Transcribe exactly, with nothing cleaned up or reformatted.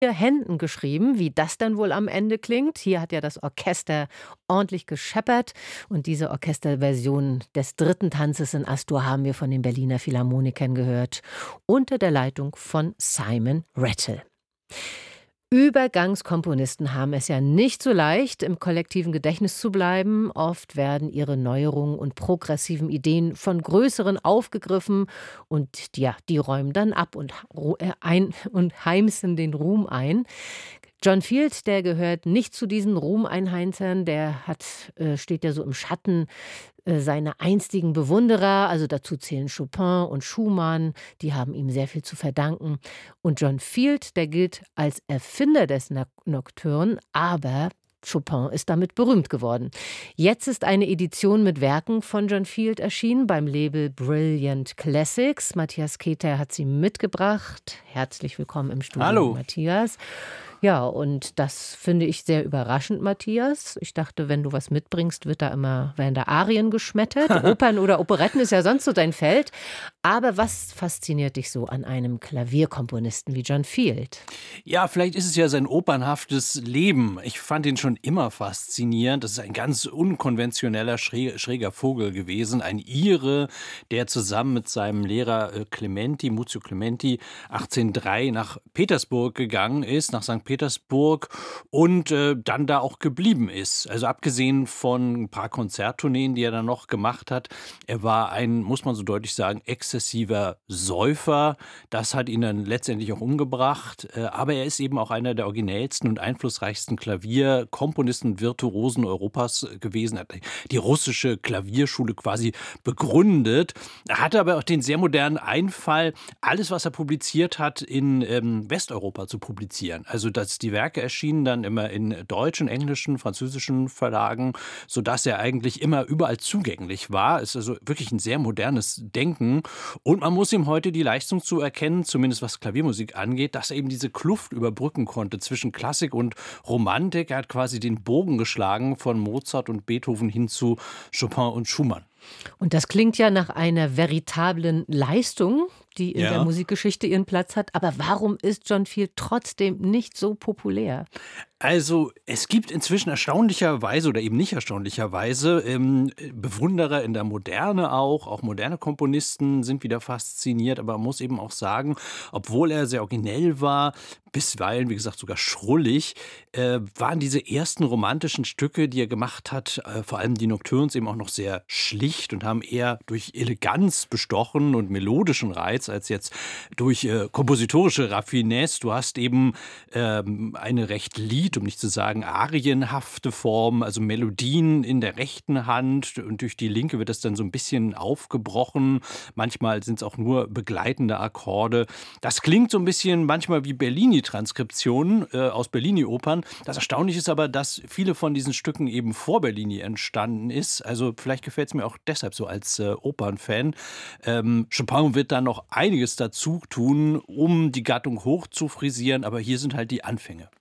vier Händen geschrieben, wie das dann wohl am Ende klingt. Hier hat ja das Orchester ordentlich gescheppert und diese Orchesterversion des dritten Tanzes in Astur haben wir von den Berliner Philharmonikern gehört, unter der Leitung von Simon Rattle. Übergangskomponisten haben es ja nicht so leicht, im kollektiven Gedächtnis zu bleiben. Oft werden ihre Neuerungen und progressiven Ideen von Größeren aufgegriffen und ja, die räumen dann ab und, ru- äh, ein, und heimsen den Ruhm ein. John Field, der gehört nicht zu diesen Ruhmeinheimsern, der hat, äh, steht ja so im Schatten äh, seiner einstigen Bewunderer, also dazu zählen Chopin und Schumann, die haben ihm sehr viel zu verdanken. Und John Field, der gilt als Erfinder des Noc- Nocturne, aber Chopin ist damit berühmt geworden. Jetzt ist eine Edition mit Werken von John Field erschienen beim Label Brilliant Classics. Matthias Keter hat sie mitgebracht. Herzlich willkommen im Studio, Hallo. Matthias. Ja, und das finde ich sehr überraschend, Matthias. Ich dachte, wenn du was mitbringst, wird da immer, werden da Arien geschmettert. Opern oder Operetten ist ja sonst so dein Feld. Aber was fasziniert dich so an einem Klavierkomponisten wie John Field? Ja, vielleicht ist es ja sein opernhaftes Leben. Ich fand ihn schon immer faszinierend. Das ist ein ganz unkonventioneller, schrä- schräger Vogel gewesen. Ein Ire, der zusammen mit seinem Lehrer äh, Clementi, Muzio Clementi, achtzehnhundertdrei nach Petersburg gegangen ist, nach Sankt Petersburg und äh, dann da auch geblieben ist. Also abgesehen von ein paar Konzerttourneen, die er dann noch gemacht hat. Er war ein, muss man so deutlich sagen, exzessiver Säufer. Das hat ihn dann letztendlich auch umgebracht. Äh, Aber er ist eben auch einer der originellsten und einflussreichsten Klavierkomponisten, Virtuosen Europas gewesen. Er hat die russische Klavierschule quasi begründet. Er hatte aber auch den sehr modernen Einfall, alles, was er publiziert hat, in ähm, Westeuropa zu publizieren. Also dass die Werke erschienen dann immer in deutschen, englischen, französischen Verlagen, sodass er eigentlich immer überall zugänglich war. Ist also wirklich ein sehr modernes Denken. Und man muss ihm heute die Leistung zuerkennen, zumindest was Klaviermusik angeht, dass er eben diese Kluft überbrücken konnte zwischen Klassik und Romantik. Er hat quasi den Bogen geschlagen von Mozart und Beethoven hin zu Chopin und Schumann. Und das klingt ja nach einer veritablen Leistung, die in der Ja. Musikgeschichte ihren Platz hat. Aber warum ist John Field trotzdem nicht so populär? Also, es gibt inzwischen erstaunlicherweise oder eben nicht erstaunlicherweise ähm, Bewunderer in der Moderne auch. Auch moderne Komponisten sind wieder fasziniert, aber man muss eben auch sagen, obwohl er sehr originell war, bisweilen, wie gesagt, sogar schrullig, äh, waren diese ersten romantischen Stücke, die er gemacht hat, äh, vor allem die Nocturnes, eben auch noch sehr schlicht und haben eher durch Eleganz bestochen und melodischen Reiz als jetzt durch äh, kompositorische Raffinesse. Du hast eben ähm, eine recht lied, um nicht zu sagen arienhafte Form, also Melodien in der rechten Hand und durch die linke wird das dann so ein bisschen aufgebrochen. Manchmal sind es auch nur begleitende Akkorde. Das klingt so ein bisschen manchmal wie Bellini-Transkriptionen äh, aus Bellini-Opern. Das Erstaunliche ist aber, dass viele von diesen Stücken eben vor Bellini entstanden ist. Also vielleicht gefällt es mir auch deshalb so als äh, Opernfan. Ähm, Chopin wird da noch einiges dazu tun, um die Gattung hoch zu frisieren, aber hier sind halt die Anfänge.